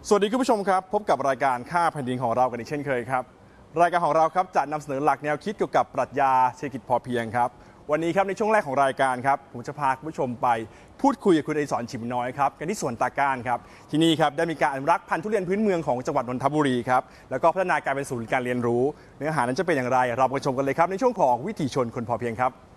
สวัสดีคุณผู้ชมครับพบกับรายการค่าแผ่นดินของเรากันอีกเช่นเคยครับรายการของเราครับจะนำเสนอหลักแนวคิดเกี่ยวกับปรัชญาเศรษฐกิจพอเพียงครับวันนี้ครับในช่วงแรกของรายการครับผมจะพาคุณผู้ชมไปพูดคุยกับคุณอดิศรชิมน้อยครับกันที่สวนตาก้านครับที่นี่ครับได้มีการอนุรักษ์พันธุ์ทุเรียนพื้นเมืองของจังหวัดนนทบุรีครับแล้วก็พัฒนาการเป็นศูนย์การเรียนรู้เนื้อหานั้นจะเป็นอย่างไรเราไปชมกันเลยครับในช่วงของวิถีชนคนพอเพียงครับ